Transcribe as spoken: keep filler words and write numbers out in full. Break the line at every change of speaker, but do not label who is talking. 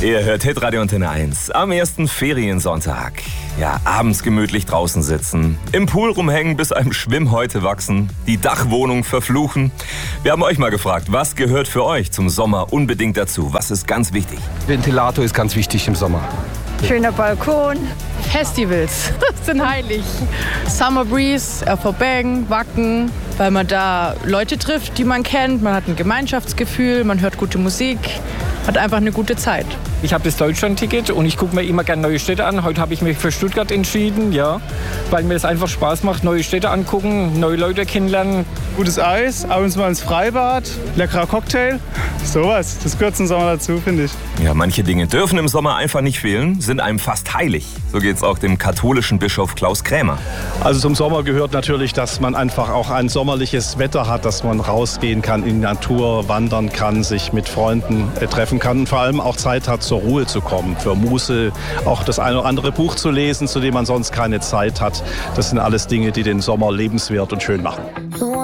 Ihr hört Hitradio Antenne eins am ersten Feriensonntag. Ja, abends gemütlich draußen sitzen, im Pool rumhängen, bis einem Schwimmhäute wachsen, die Dachwohnung verfluchen. Wir haben euch mal gefragt, was gehört für euch zum Sommer unbedingt dazu? Was ist ganz wichtig?
Ventilator ist ganz wichtig im Sommer.
Schöner Balkon.
Festivals sind heilig. Summer Breeze, R V Bergen, Wacken, weil man da Leute trifft, die man kennt. Man hat ein Gemeinschaftsgefühl, man hört gute Musik, hat einfach eine gute Zeit.
Ich habe das Deutschland-Ticket und ich gucke mir immer gerne neue Städte an. Heute habe ich mich für Stuttgart entschieden, ja, weil mir es einfach Spaß macht, neue Städte angucken, neue Leute kennenlernen.
Gutes Eis, abends mal ins Freibad, leckerer Cocktail, sowas. Das gehört zum Sommer dazu, finde ich.
Ja, manche Dinge dürfen im Sommer einfach nicht fehlen, sind einem fast heilig. So geht es auch dem katholischen Bischof Klaus Krämer.
Also zum Sommer gehört natürlich, dass man einfach auch ein sommerliches Wetter hat, dass man rausgehen kann, in die Natur wandern kann, sich mit Freunden äh, treffen kann und vor allem auch Zeit hat, zur Ruhe zu kommen, für Muße, auch das eine oder andere Buch zu lesen, zu dem man sonst keine Zeit hat. Das sind alles Dinge, die den Sommer lebenswert und schön machen.